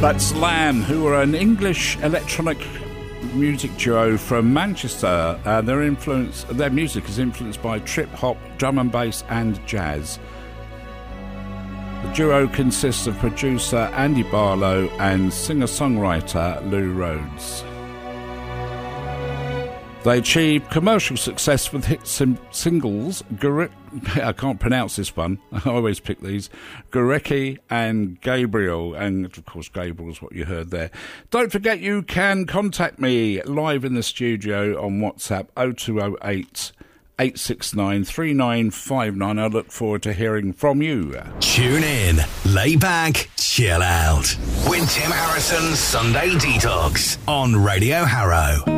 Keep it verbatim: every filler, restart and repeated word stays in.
That's Lamb, who are an English electronic music duo from Manchester. Uh, their influence, their music is influenced by trip hop, drum and bass, and jazz. The duo consists of producer Andy Barlow and singer-songwriter Lou Rhodes. They achieved commercial success with hit sim- singles, Gure- I can't pronounce this one, I always pick these, Gurecki and Gabriel, and of course Gabriel is what you heard there. Don't forget you can contact me live in the studio on WhatsApp oh two oh eight, eight six nine, three nine five nine. I look forward to hearing from you. Tune in, lay back, chill out with Tim Harrison's Sunday Detox on Radio Harrow.